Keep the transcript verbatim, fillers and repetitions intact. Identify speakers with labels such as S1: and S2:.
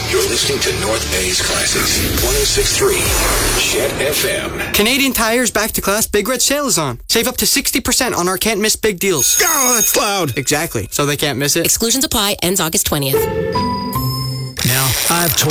S1: You're listening to North Bay's Classics, one oh six point three Chet F M.
S2: Canadian Tire's Back to Class Big Red Sale is on. Save up to sixty percent on our can't miss big deals.
S3: Oh, that's loud.
S2: Exactly. So they can't miss it.
S4: Exclusions apply. Ends August twentieth.
S3: Now, I've told